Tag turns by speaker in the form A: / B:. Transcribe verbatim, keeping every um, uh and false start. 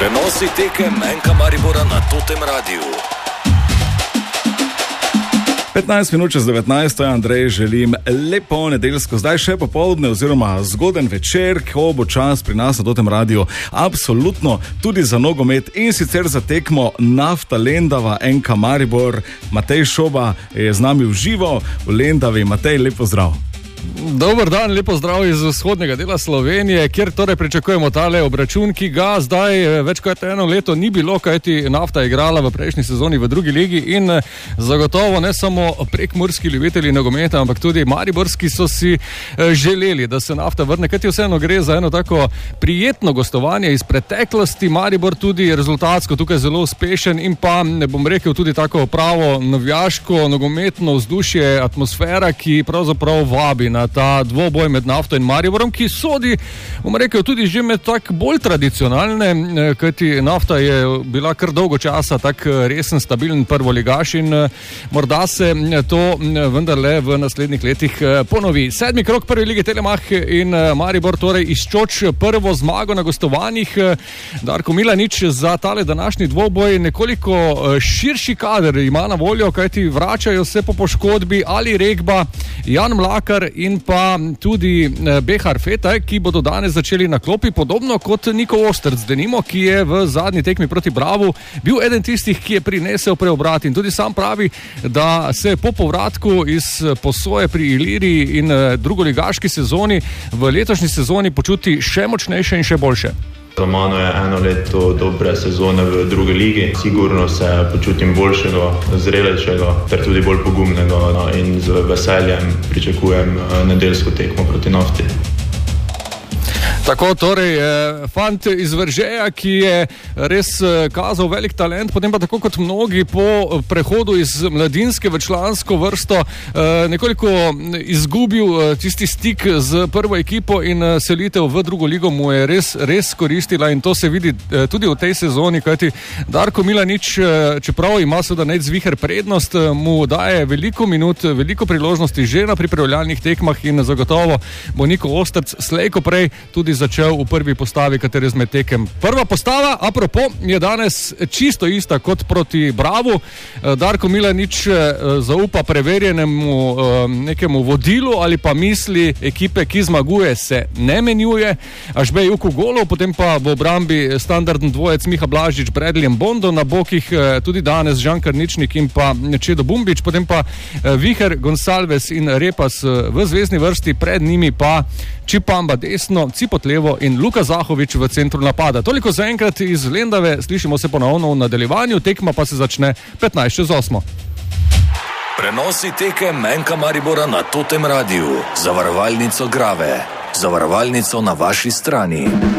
A: Prenosi tekem Enka Maribora na Totem Radiu.
B: petnajst minut čez devetnajst, to je Andrej, želim lepo nedeljsko, zdaj še popoldne oziroma zgoden večer, ko bo čas pri nas na Totem Radiu absolutno tudi za nogomet in sicer za tekmo Nafta Lendava Enka Maribor. Matej Šoba je z nami v živo v Lendavi. Matej, lep pozdrav.
C: Dober dan, lepo zdrav iz vzhodnega dela Slovenije, kjer torej pričakujemo tale obračun, ki ga zdaj več kot eno leto ni bilo, kajti Nafta je igrala v prejšnji sezoni v drugi ligi in zagotovo ne samo prekmurski ljubitelji nogometa, ampak tudi mariborski so si želeli, da se Nafta vrne, kajti vseeno gre za eno tako prijetno gostovanje iz preteklosti. Maribor tudi rezultatsko tukaj zelo uspešen in pa, ne bom rekel, tudi tako pravo navijaško, nogometno vzdušje, atmosfera, ki pravzaprav vabi na ta dvoboj med Nafto in Mariborom, ki sodi, bom rekel, tudi že med tak bolj tradicionalne, kajti Nafta je bila kar dolgo časa tak resen, stabilen prvoligaš in morda se to vendarle v naslednjih letih ponovi. Sedmi krog prve lige Telemach in Maribor torej izčoč prvo zmago na gostovanjih. Darko Milanič za tale današnji dvoboj nekoliko širši kader ima na voljo, kajti vračajo se po poškodbi Ali Regba, Jan Mlakar in pa tudi Behar Fetaj, ki bodo danes začeli na klopi, podobno kot Niko Ostrc, denimo, ki je v zadnji tekmi proti Bravu bil eden tistih, ki je prinesel preobrat in tudi sam pravi, da se po povratku iz posoje pri Iliriji in drugoligaški sezoni v letošnji sezoni počuti še močnejše in še boljše.
D: Za mano je eno leto dobre sezone v drugi ligi. Sigurno se počutim boljšega, zrelejšega ter tudi bolj pogumnega in z veseljem pričakujem nedeljsko tekmo proti Nafti.
C: Tako, torej, fant iz Veržeja, ki je res kazal velik talent, potem pa tako kot mnogi po prehodu iz mladinske v člansko vrsto nekoliko izgubil tisti stik z prvo ekipo in selitev v drugo ligo mu je res, res koristila in to se vidi tudi v tej sezoni, kajti Darko Milanič, čeprav ima seveda Nejc Viher prednost, mu daje veliko minut, veliko priložnosti že na pripravljalnih tekmah in zagotovo bo Niko Ostrc slejko prej tudi začel v prvi postavi, katere izmed tekem. Prva postava, apropo, je danes čisto ista kot proti Bravu. Darko Milanič zaupa preverjenemu nekemu vodilu ali pa misli ekipe, ki zmaguje, se ne menjuje. Ažbej Juku golov, potem pa v obrambi standardni dvojec Miha Blažič, Bradleyjem Bondo, na bokih tudi danes Žan Karničnik in pa Čedo Bumbič, potem pa Viher, Gonsalves in Repas v zvezni vrsti, pred njimi pa Čipamba desno, Cipot levo in Luka Zahovič v centru napada. Toliko za enkrat iz Lendave, slišimo se ponovno v nadaljevanju, tekma pa se začne petnajst čez osmo.
A: Prenosi tekem Enka Maribora na Totem Radiu. Zavarovalnico Grave. Zavarovalnico na vaši strani.